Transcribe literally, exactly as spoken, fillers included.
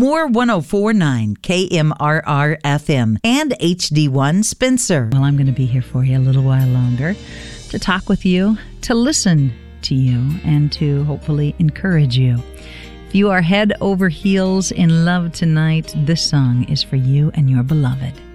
Moore one oh four point nine K M R R F M, and H D one Spencer. Well, I'm going to be here for you a little while longer to talk with you, to listen to you, and to hopefully encourage you. If you are head over heels in love tonight, this song is for you and your beloved.